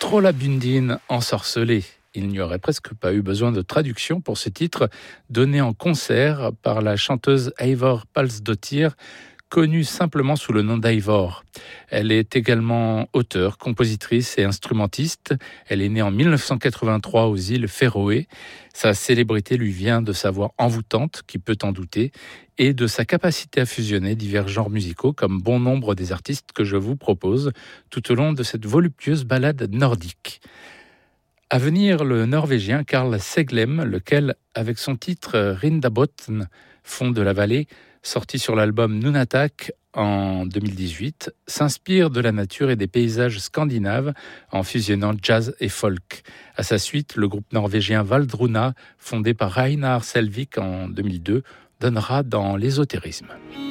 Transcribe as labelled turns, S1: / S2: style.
S1: Trollabundin ensorcelé. Il n'y aurait presque pas eu besoin de traduction pour ce titre, donné en concert par la chanteuse Eivør Pálsdóttir, connue simplement sous le nom d'Eivør. Elle est également auteure, compositrice et instrumentiste. Elle est née en 1983 aux îles Féroé. Sa célébrité lui vient de sa voix envoûtante, qui peut en douter, et de sa capacité à fusionner divers genres musicaux, comme bon nombre des artistes que je vous propose tout au long de cette voluptueuse ballade nordique. À venir, le Norvégien Karl Seglem, lequel, avec son titre Rindabotn, fond de la vallée, sorti sur l'album Nunatak en 2018, s'inspire de la nature et des paysages scandinaves en fusionnant jazz et folk. À sa suite, le groupe norvégien Valdruna, fondé par Einar Selvik en 2002, donnera dans l'ésotérisme.